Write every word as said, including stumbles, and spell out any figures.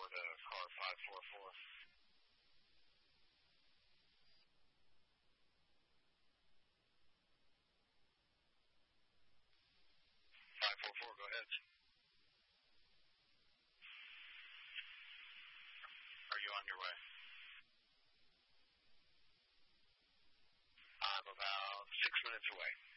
to car five four four. five four four, go ahead. Are you on your way? I'm about six minutes away.